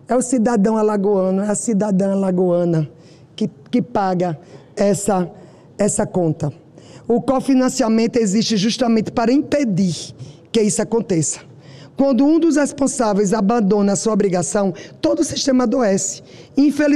É o cidadão alagoano, é a cidadã alagoana que paga essa conta. O cofinanciamento existe justamente para impedir que isso aconteça. Quando um dos responsáveis abandona a sua obrigação, todo o sistema adoece. Infelizmente,